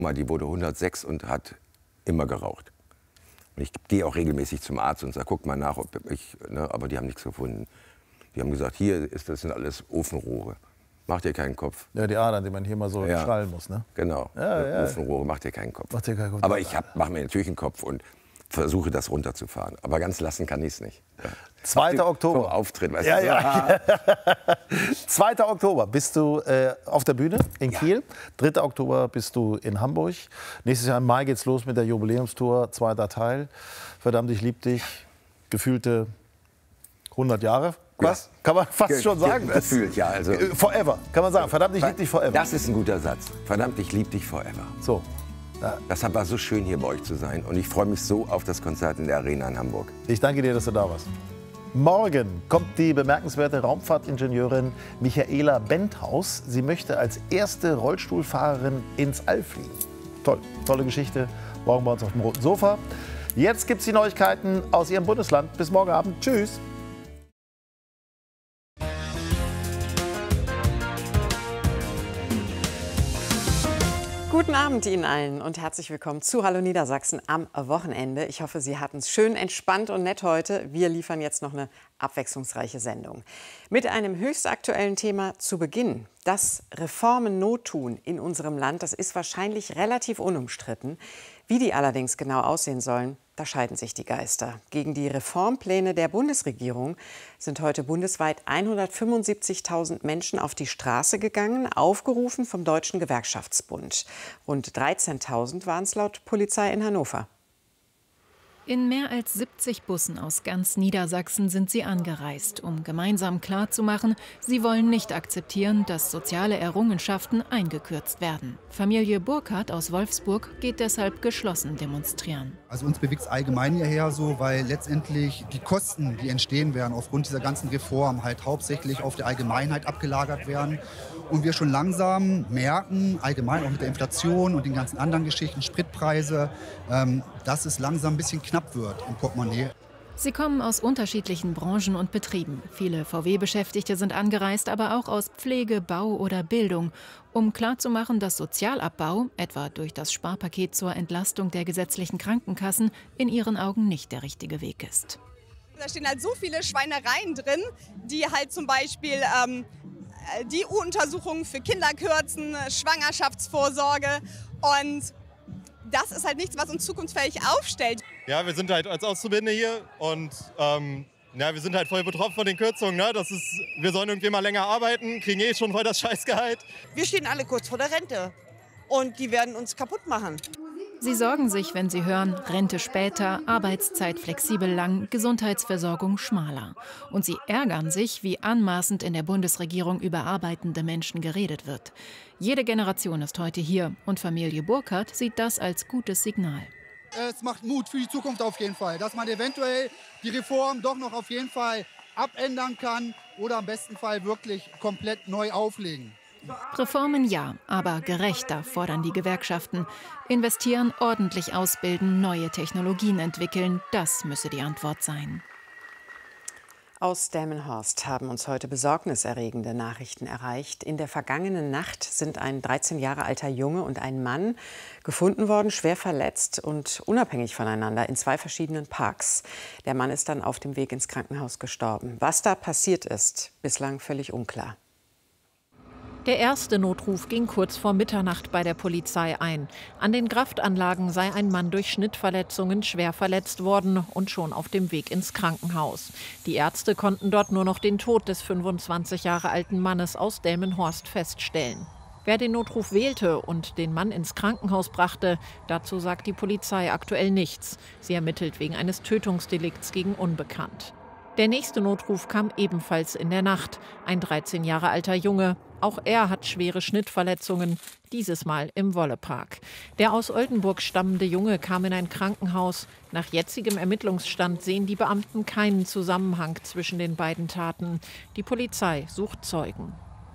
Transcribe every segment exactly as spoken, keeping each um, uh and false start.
Die wurde hundertsechs und hat immer geraucht. Und ich gehe auch regelmäßig zum Arzt und sage, guck mal nach, ob ich, ne, aber die haben nichts gefunden. Die haben gesagt, hier ist, das sind alles Ofenrohre. Mach dir keinen Kopf. Ja, die Adern, die man hier mal so ja, schnallen muss, ne? Genau, ja, ja. Ofenrohre, mach dir keinen Kopf. Mach dir keinen Kopf. Aber ich mache mir natürlich einen Kopf und versuche das runterzufahren. Aber ganz lassen kann ich es nicht. Ja. zweiter Oktober. Vom Auftritt, weißt ja, du? Ja. zweiter Oktober bist du äh, auf der Bühne in Kiel. Ja. dritter Oktober bist du in Hamburg. Nächstes Jahr im Mai geht's los mit der Jubiläumstour, zweiter Teil. Verdammt, ich lieb dich. Gefühlte hundert Jahre. Was? Ja. Kann man fast Ge schon sagen. Gefühlt, ja. Also forever, kann man sagen. Verdammt, ich lieb dich forever. Das ist ein guter Satz. Verdammt, ich lieb dich forever. So. Ja. Das war so schön, hier bei euch zu sein. Und ich freue mich so auf das Konzert in der Arena in Hamburg. Ich danke dir, dass du da warst. Morgen kommt die bemerkenswerte Raumfahrtingenieurin Michaela Benthaus. Sie möchte als erste Rollstuhlfahrerin ins All fliegen. Toll, tolle Geschichte. Morgen bei uns auf dem roten Sofa. Jetzt gibt es die Neuigkeiten aus Ihrem Bundesland. Bis morgen Abend. Tschüss. Guten Abend Ihnen allen und herzlich willkommen zu Hallo Niedersachsen am Wochenende. Ich hoffe, Sie hatten es schön entspannt und nett heute. Wir liefern jetzt noch eine abwechslungsreiche Sendung. Mit einem höchst aktuellen Thema zu Beginn. Dass Reformen Not tun in unserem Land, das ist wahrscheinlich relativ unumstritten. Wie die allerdings genau aussehen sollen, da scheiden sich die Geister. Gegen die Reformpläne der Bundesregierung sind heute bundesweit hundertfünfundsiebzigtausend Menschen auf die Straße gegangen, aufgerufen vom Deutschen Gewerkschaftsbund. Rund dreizehntausend waren es laut Polizei in Hannover. In mehr als siebzig Bussen aus ganz Niedersachsen sind sie angereist, um gemeinsam klarzumachen, sie wollen nicht akzeptieren, dass soziale Errungenschaften eingekürzt werden. Familie Burkhardt aus Wolfsburg geht deshalb geschlossen demonstrieren. Also uns bewegt es allgemein hierher so, weil letztendlich die Kosten, die entstehen werden aufgrund dieser ganzen Reform, halt hauptsächlich auf die Allgemeinheit abgelagert werden. Und wir schon langsam merken, allgemein auch mit der Inflation und den ganzen anderen Geschichten, Spritpreise, ähm, dass es langsam ein bisschen knapp wird im Portemonnaie. Sie kommen aus unterschiedlichen Branchen und Betrieben. Viele V W-Beschäftigte sind angereist, aber auch aus Pflege, Bau oder Bildung, um klarzumachen, dass Sozialabbau, etwa durch das Sparpaket zur Entlastung der gesetzlichen Krankenkassen, in ihren Augen nicht der richtige Weg ist. Da stehen halt so viele Schweinereien drin, die halt zum Beispiel ähm, die U-Untersuchungen für Kinder kürzen, Schwangerschaftsvorsorge, und das ist halt nichts, was uns zukunftsfähig aufstellt. Ja, wir sind halt als Auszubildende hier und ähm, ja, wir sind halt voll betroffen von den Kürzungen. Ne? Das ist, wir sollen irgendwie mal länger arbeiten, kriegen eh schon voll das Scheißgehalt. Wir stehen alle kurz vor der Rente und die werden uns kaputt machen. Sie sorgen sich, wenn sie hören, Rente später, Arbeitszeit flexibel lang, Gesundheitsversorgung schmaler. Und sie ärgern sich, wie anmaßend in der Bundesregierung über arbeitende Menschen geredet wird. Jede Generation ist heute hier und Familie Burkhardt sieht das als gutes Signal. Es macht Mut für die Zukunft auf jeden Fall, dass man eventuell die Reform doch noch auf jeden Fall abändern kann oder im besten Fall wirklich komplett neu auflegen. Reformen ja, aber gerechter, fordern die Gewerkschaften. Investieren, ordentlich ausbilden, neue Technologien entwickeln, das müsse die Antwort sein. Aus Delmenhorst haben uns heute besorgniserregende Nachrichten erreicht. In der vergangenen Nacht sind ein dreizehn Jahre alter Junge und ein Mann gefunden worden, schwer verletzt und unabhängig voneinander in zwei verschiedenen Parks. Der Mann ist dann auf dem Weg ins Krankenhaus gestorben. Was da passiert ist, bislang völlig unklar. Der erste Notruf ging kurz vor Mitternacht bei der Polizei ein. An den Kraftanlagen sei ein Mann durch Schnittverletzungen schwer verletzt worden und schon auf dem Weg ins Krankenhaus. Die Ärzte konnten dort nur noch den Tod des fünfundzwanzig Jahre alten Mannes aus Delmenhorst feststellen. Wer den Notruf wählte und den Mann ins Krankenhaus brachte, dazu sagt die Polizei aktuell nichts. Sie ermittelt wegen eines Tötungsdelikts gegen Unbekannt. Der nächste Notruf kam ebenfalls in der Nacht. Ein dreizehn Jahre alter Junge. Auch er hat schwere Schnittverletzungen, dieses Mal im Wollepark. Der aus Oldenburg stammende Junge kam in ein Krankenhaus. Nach jetzigem Ermittlungsstand sehen die Beamten keinen Zusammenhang zwischen den beiden Taten. Die Polizei sucht Zeugen.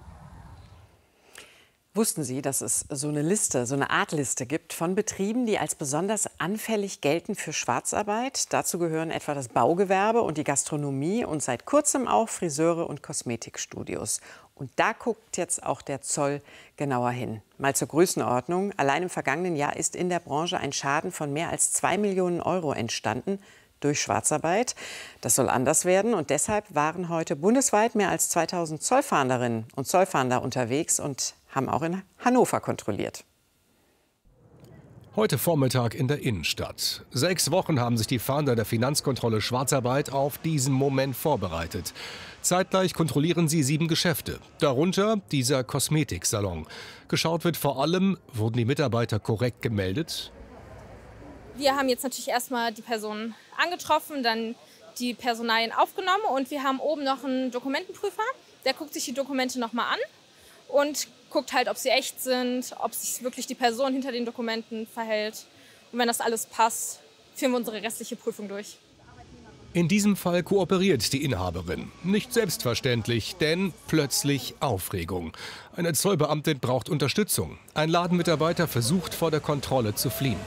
Wussten Sie, dass es so eine Liste, so eine Art Liste gibt von Betrieben, die als besonders anfällig gelten für Schwarzarbeit? Dazu gehören etwa das Baugewerbe und die Gastronomie und seit kurzem auch Friseure und Kosmetikstudios. Und da guckt jetzt auch der Zoll genauer hin. Mal zur Größenordnung. Allein im vergangenen Jahr ist in der Branche ein Schaden von mehr als zwei Millionen Euro entstanden durch Schwarzarbeit. Das soll anders werden. Und deshalb waren heute bundesweit mehr als zweitausend Zollfahnderinnen und Zollfahnder unterwegs und haben auch in Hannover kontrolliert. Heute Vormittag in der Innenstadt. Sechs Wochen haben sich die Fahnder der Finanzkontrolle Schwarzarbeit auf diesen Moment vorbereitet. Zeitgleich kontrollieren sie sieben Geschäfte, darunter dieser Kosmetiksalon. Geschaut wird vor allem, wurden die Mitarbeiter korrekt gemeldet? Wir haben jetzt natürlich erstmal die Personen angetroffen, dann die Personalien aufgenommen und wir haben oben noch einen Dokumentenprüfer. Der guckt sich die Dokumente noch mal an und guckt halt, ob sie echt sind, ob sich wirklich die Person hinter den Dokumenten verhält. Und wenn das alles passt, führen wir unsere restliche Prüfung durch. In diesem Fall kooperiert die Inhaberin. Nicht selbstverständlich, denn plötzlich Aufregung. Eine Zollbeamtin braucht Unterstützung. Ein Ladenmitarbeiter versucht vor der Kontrolle zu fliehen.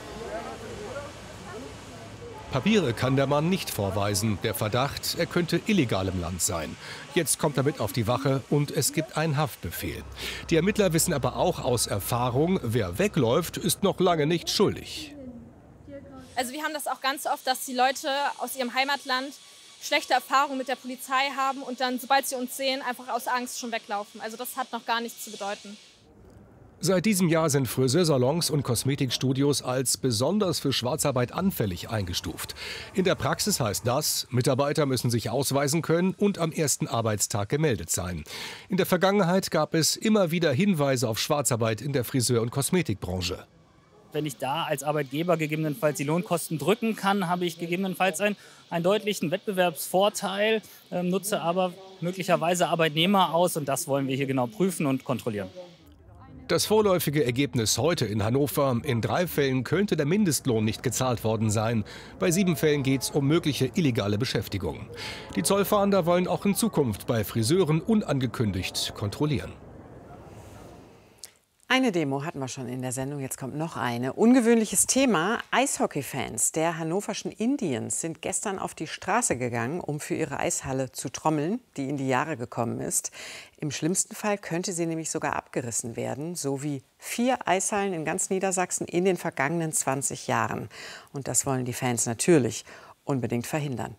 Papiere kann der Mann nicht vorweisen. Der Verdacht, er könnte illegal im Land sein. Jetzt kommt er mit auf die Wache und es gibt einen Haftbefehl. Die Ermittler wissen aber auch aus Erfahrung, wer wegläuft, ist noch lange nicht schuldig. Also wir haben das auch ganz oft, dass die Leute aus ihrem Heimatland schlechte Erfahrungen mit der Polizei haben und dann, sobald sie uns sehen, einfach aus Angst schon weglaufen. Also das hat noch gar nichts zu bedeuten. Seit diesem Jahr sind Friseursalons und Kosmetikstudios als besonders für Schwarzarbeit anfällig eingestuft. In der Praxis heißt das, Mitarbeiter müssen sich ausweisen können und am ersten Arbeitstag gemeldet sein. In der Vergangenheit gab es immer wieder Hinweise auf Schwarzarbeit in der Friseur- und Kosmetikbranche. Wenn ich da als Arbeitgeber gegebenenfalls die Lohnkosten drücken kann, habe ich gegebenenfalls einen, einen deutlichen Wettbewerbsvorteil, äh, nutze aber möglicherweise Arbeitnehmer aus. Und das wollen wir hier genau prüfen und kontrollieren. Das vorläufige Ergebnis heute in Hannover: In drei Fällen könnte der Mindestlohn nicht gezahlt worden sein. Bei sieben Fällen geht es um mögliche illegale Beschäftigung. Die Zollfahnder wollen auch in Zukunft bei Friseuren unangekündigt kontrollieren. Eine Demo hatten wir schon in der Sendung, jetzt kommt noch eine. Ungewöhnliches Thema. Eishockey-Fans der hannoverschen Indians sind gestern auf die Straße gegangen, um für ihre Eishalle zu trommeln, die in die Jahre gekommen ist. Im schlimmsten Fall könnte sie nämlich sogar abgerissen werden, so wie vier Eishallen in ganz Niedersachsen in den vergangenen zwanzig Jahren. Und das wollen die Fans natürlich unbedingt verhindern.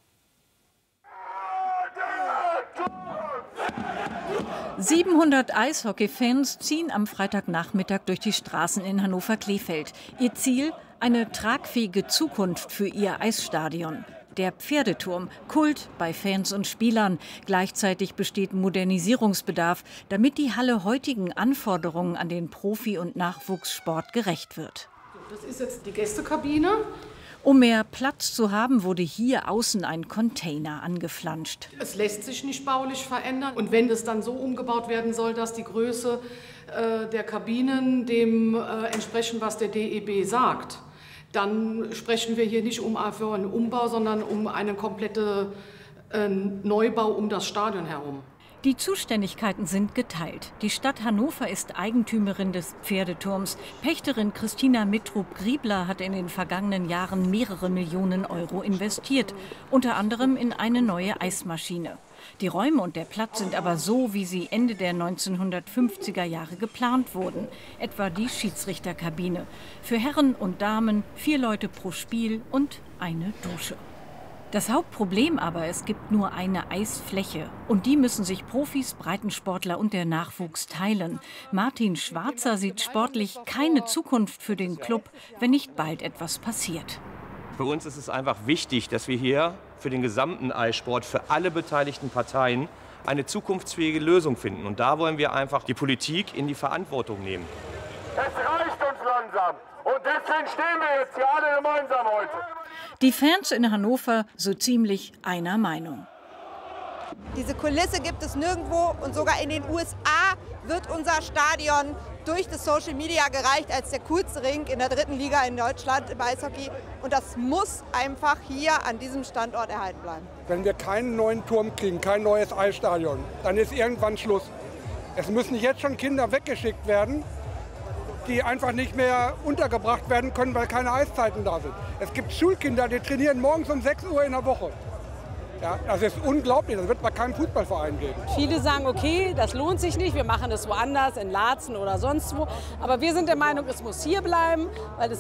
siebenhundert Eishockey-Fans ziehen am Freitagnachmittag durch die Straßen in Hannover-Kleefeld. Ihr Ziel: eine tragfähige Zukunft für ihr Eisstadion. Der Pferdeturm, Kult bei Fans und Spielern. Gleichzeitig besteht Modernisierungsbedarf, damit die Halle heutigen Anforderungen an den Profi- und Nachwuchssport gerecht wird. Das ist jetzt die Gästekabine. Um mehr Platz zu haben, wurde hier außen ein Container angeflanscht. Es lässt sich nicht baulich verändern. Und wenn es dann so umgebaut werden soll, dass die Größe äh, der Kabinen dem äh, entsprechen, was der D E B sagt, dann sprechen wir hier nicht um für einen Umbau, sondern um einen kompletten äh, Neubau um das Stadion herum. Die Zuständigkeiten sind geteilt. Die Stadt Hannover ist Eigentümerin des Pferdeturms. Pächterin Christina Mittrup-Griebler hat in den vergangenen Jahren mehrere Millionen Euro investiert. Unter anderem in eine neue Eismaschine. Die Räume und der Platz sind aber so, wie sie Ende der neunzehnhundertfünfziger Jahre geplant wurden. Etwa die Schiedsrichterkabine. Für Herren und Damen vier Leute pro Spiel und eine Dusche. Das Hauptproblem aber, es gibt nur eine Eisfläche. Und die müssen sich Profis, Breitensportler und der Nachwuchs teilen. Martin Schwarzer sieht sportlich keine Zukunft für den Club, wenn nicht bald etwas passiert. Für uns ist es einfach wichtig, dass wir hier für den gesamten Eissport, für alle beteiligten Parteien, eine zukunftsfähige Lösung finden. Und da wollen wir einfach die Politik in die Verantwortung nehmen. Es reicht uns langsam. Und deswegen stehen wir jetzt hier alle gemeinsam heute. Die Fans in Hannover so ziemlich einer Meinung. Diese Kulisse gibt es nirgendwo und sogar in den U S A wird unser Stadion durch das Social Media gereicht als der coolste Ring in der dritten Liga in Deutschland im Eishockey. Und das muss einfach hier an diesem Standort erhalten bleiben. Wenn wir keinen neuen Turm kriegen, kein neues Eisstadion, dann ist irgendwann Schluss. Es müssen jetzt schon Kinder weggeschickt werden, die einfach nicht mehr untergebracht werden können, weil keine Eiszeiten da sind. Es gibt Schulkinder, die trainieren morgens um sechs Uhr in der Woche. Ja, das ist unglaublich, das wird bei keinem Fußballverein geben. Viele sagen, okay, das lohnt sich nicht, wir machen es woanders, in Laatzen oder sonst wo. Aber wir sind der Meinung, es muss hier bleiben, weil es